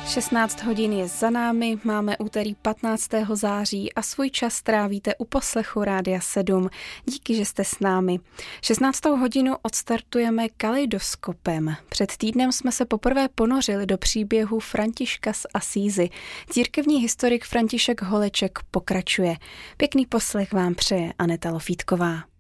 16 hodin je za námi, máme úterý 15. září a svůj čas trávíte u poslechu Rádia 7. Díky, že jste s námi. 16. hodinu odstartujeme kaleidoskopem. Před týdnem jsme se poprvé ponořili do příběhu Františka z Asízy. Církevní historik František Holeček pokračuje. Pěkný poslech vám přeje Aneta Lofítková.